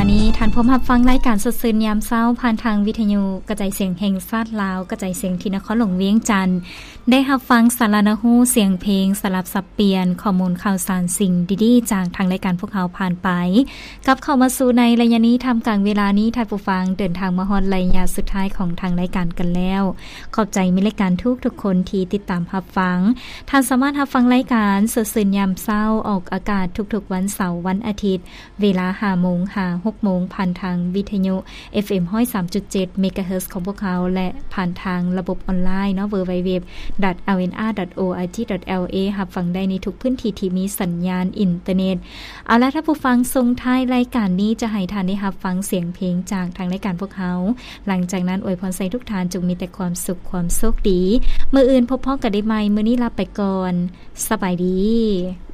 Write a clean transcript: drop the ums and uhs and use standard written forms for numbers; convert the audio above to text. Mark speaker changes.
Speaker 1: นี้ท่านผู้รับฟังรายการสดชื่นยามเช้าผ่านทางวิทยุกระจายเสียงแห่งชาติลาวกระจายเสียงที่นครหลวงเวียงจันทน์ได้รับฟังสารนหูเสียงเพลงสลับสับเปลี่ยนข้อมูลข่าวสารสิ่งดีๆจากทางรายการพวกเขาผ่านไปกับเข้ามาสู่ในระยะนี้ทำกลางเวลานี้ท่านผู้ฟังเดินทางมาฮอดระยะสุดท้ายของทางรายการกันแล้วขอบใจมิรายการทุกคนที่ติดตามรับฟังท่านสามารถรับฟังรายการสดชื่นยามเช้าออกอากาศทุกๆวันเสาร์วันอาทิตย์เวลา 5:00 น 6:00 นผ่านทางวิทยุ FM 103.7 เมกะเฮิรตซ์ของพวกเขาและผ่านทางระบบออนไลน์เนาะ www.lnr.org.la รับฟังได้ในทุกพื้นที่ที่มีสัญญาณอินเทอร์เน็ตเอาล่ะถ้าผู้ฟังทรงท้ายรายการนี้จะให้ท่านได้รับฟังเสียงเพลงจากทางรายการพวกเขาหลังจากนั้นอวยพรใส่ทุกท่านจงมีแต่ความสุขความโชคดีมื้ออื่นพบพ้อกันได้ใหม่มื้อนี้ลาไปก่อนสบายดี